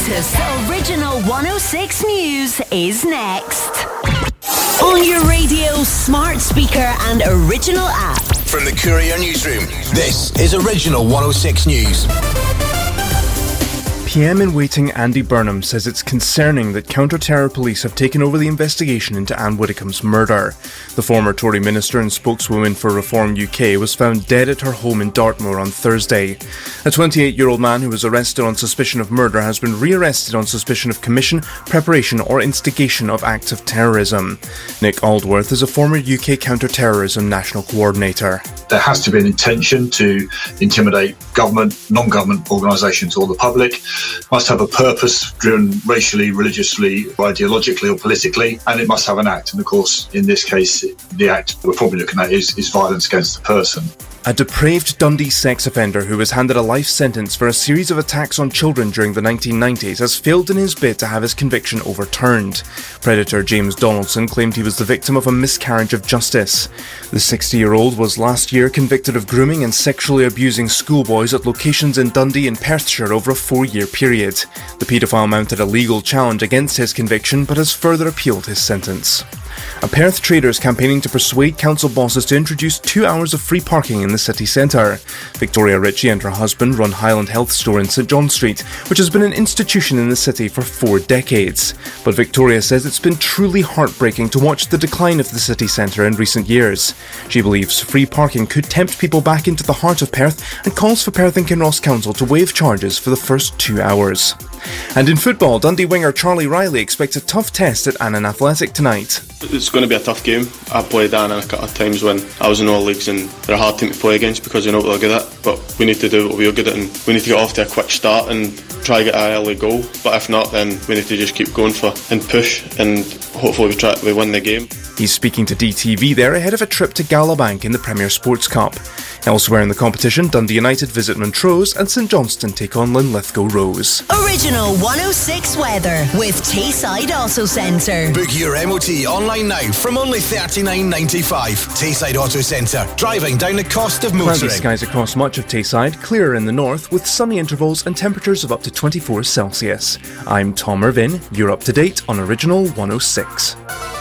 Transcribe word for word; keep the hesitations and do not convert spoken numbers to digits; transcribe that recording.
latest Original one oh six News is next. On your radio, smart speaker and Original app. From the Courier Newsroom, this is Original one oh six News. P M in waiting Andy Burnham says it's concerning that counter-terror police have taken over the investigation into Anne Widdecombe's murder. The former Tory minister and spokeswoman for Reform U K was found dead at her home in Dartmoor on Thursday. A twenty-eight-year-old man who was arrested on suspicion of murder has been re-arrested on suspicion of commission, preparation or instigation of acts of terrorism. Nick Aldworth is a former U K counter-terrorism national coordinator. There has to be an intention to intimidate government, non-government organisations or the public. Must have a purpose driven racially, religiously, ideologically or politically, and it must have an act. And of course, in this case, the act we're probably looking at is, is violence against the person. A depraved Dundee sex offender who was handed a life sentence for a series of attacks on children during the nineteen nineties has failed in his bid to have his conviction overturned. Predator James Donaldson claimed he was the victim of a miscarriage of justice. The sixty-year-old was last year convicted of grooming and sexually abusing schoolboys at locations in Dundee and Perthshire over a four-year period. The paedophile mounted a legal challenge against his conviction but has further appealed his sentence. A Perth trader is campaigning to persuade council bosses to introduce two hours of free parking in the city centre. Victoria Ritchie and her husband run Highland Health Store in St John Street, which has been an institution in the city for four decades. But Victoria says it's been truly heartbreaking to watch the decline of the city centre in recent years. She believes free parking could tempt people back into the heart of Perth and calls for Perth and Kinross Council to waive charges for the first two hours. And in football, Dundee winger Charlie Riley expects a tough test at Annan Athletic tonight. It's going to be a tough game. I played Annan a couple of times when I was in all leagues, and they're a hard team to play against because you know what they're good at. But we need to do what we're good at, and we need to get off to a quick start and try to get an early goal. But if not, then we need to just keep going for and push, and hopefully we try we win the game. He's speaking to D T V there ahead of a trip to Galabank in the Premier Sports Cup. Elsewhere in the competition, Dundee United visit Montrose and St Johnstone take on Linlithgow Rose. Original one oh six weather with Tayside Auto Centre. Book your M O T online now from only thirty-nine ninety-five. Tayside Auto Centre, driving down the cost of motoring. Cloudy skies across much of Tayside, clearer in the north with sunny intervals and temperatures of up to twenty-four Celsius. I'm Tom Irvin, you're up to date on Original one oh six.